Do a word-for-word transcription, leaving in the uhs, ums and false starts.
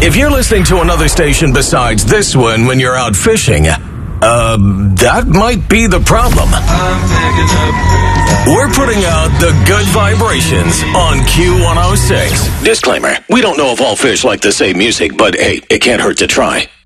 If you're listening to another station besides this one when you're out fishing, uh, that might be the problem. We're putting out the good vibrations on Q one oh six. Disclaimer, we don't know if all fish like the same music, but hey, it can't hurt to try.